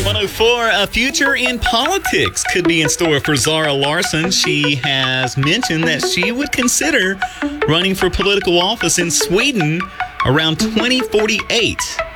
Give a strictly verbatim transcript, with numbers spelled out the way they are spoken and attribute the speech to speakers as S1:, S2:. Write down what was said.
S1: one oh four, a future in politics could be in store for Zara Larsson. She has mentioned that she would consider running for political office in Sweden around twenty forty-eight.